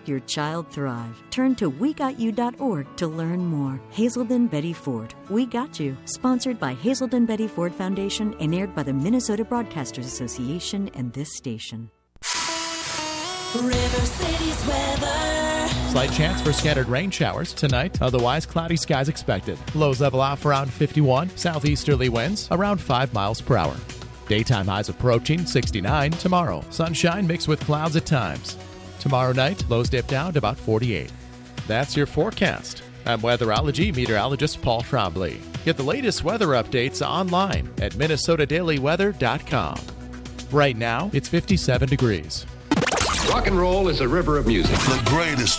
your child thrive. Turn to WeGotYou.org to learn more. Hazelden Betty Ford, We Got You. Sponsored by Hazelden Betty Ford Foundation and aired by the Minnesota Broadcasters Association and this station. River City's weather. Slight chance for scattered rain showers tonight. Otherwise, cloudy skies expected. Lows level off around 51. Southeasterly winds around 5 miles per hour. Daytime highs approaching 69 tomorrow. Sunshine mixed with clouds at times. Tomorrow night, lows dip down to about 48. That's your forecast. I'm weatherology meteorologist Paul Trombley. Get the latest weather updates online at minnesotadailyweather.com. Right now, it's 57 degrees. Rock and roll is a river of music. The greatest